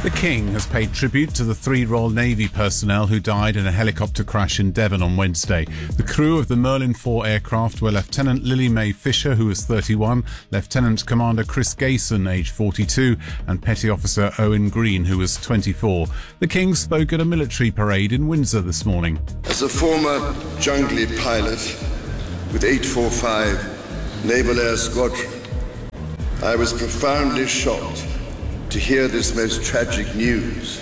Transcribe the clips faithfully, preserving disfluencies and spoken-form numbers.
The King has paid tribute to the three Royal Navy personnel who died in a helicopter crash in Devon on Wednesday. The crew of the Merlin four aircraft were Lieutenant Lily Mae Fisher, who was thirty-one, Lieutenant Commander Chris Gayson, aged forty-two, and Petty Officer Owen Green, who was twenty-four. The King spoke at a military parade in Windsor this morning. As a former jungly pilot with eight forty-five Naval Air Squadron, I was profoundly shocked to hear this most tragic news.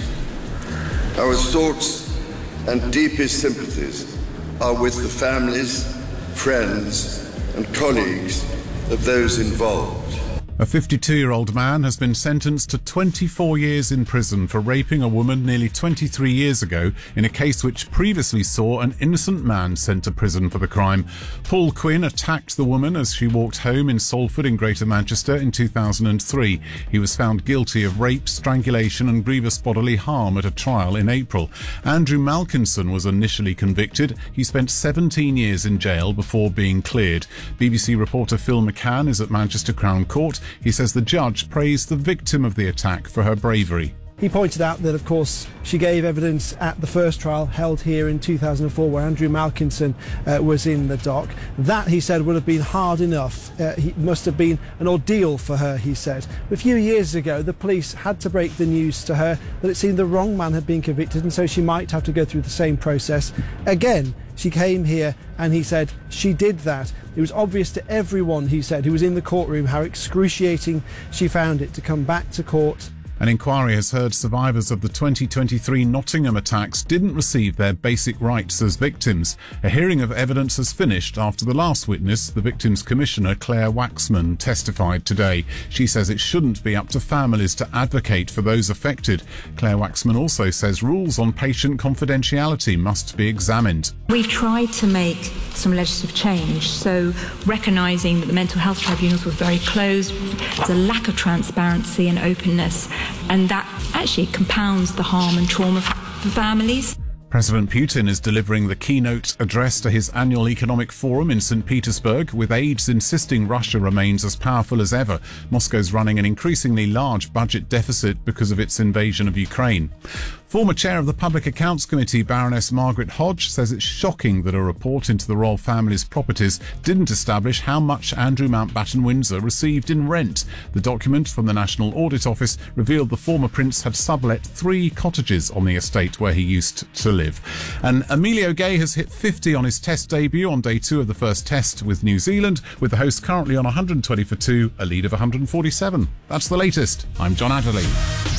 Our thoughts and deepest sympathies are with the families, friends, and colleagues of those involved. A fifty-two-year-old man has been sentenced to twenty-four years in prison for raping a woman nearly twenty-three years ago in a case which previously saw an innocent man sent to prison for the crime. Paul Quinn attacked the woman as she walked home in Salford in Greater Manchester in two thousand three. He was found guilty of rape, strangulation and grievous bodily harm at a trial in April. Andrew Malkinson was initially convicted. He spent seventeen years in jail before being cleared. B B C reporter Phil McCann is at Manchester Crown Court. He says the judge praised the victim of the attack for her bravery. He pointed out that, of course, she gave evidence at the first trial held here in two thousand four where Andrew Malkinson uh, was in the dock. That, he said, would have been hard enough. Uh, it must have been an ordeal for her, he said. A few years ago, the police had to break the news to her that it seemed the wrong man had been convicted, and so she might have to go through the same process again. She came here and he said she did that. It was obvious to everyone, he said, who was in the courtroom how excruciating she found it to come back to court. An inquiry has heard survivors of the twenty twenty-three Nottingham attacks didn't receive their basic rights as victims. A hearing of evidence has finished after the last witness, the victims' commissioner Claire Waxman, testified today. She says it shouldn't be up to families to advocate for those affected. Claire Waxman also says rules on patient confidentiality must be examined. We've tried to make some legislative change, so recognising that the mental health tribunals were very closed, there's a lack of transparency and openness, and that actually compounds the harm and trauma for families. President Putin is delivering the keynote address to his annual economic forum in Saint Petersburg, with aides insisting Russia remains as powerful as ever. Moscow's running an increasingly large budget deficit because of its invasion of Ukraine. Former chair of the Public Accounts Committee, Baroness Margaret Hodge, says it's shocking that a report into the royal family's properties didn't establish how much Andrew Mountbatten Windsor received in rent. The document from the National Audit Office revealed the former prince had sublet three cottages on the estate where he used to live. And Emilio Gay has hit fifty on his Test debut on day two of the first Test with New Zealand, with the host currently on one hundred twenty for two, a lead of one hundred forty-seven. That's the latest. I'm John Adderley.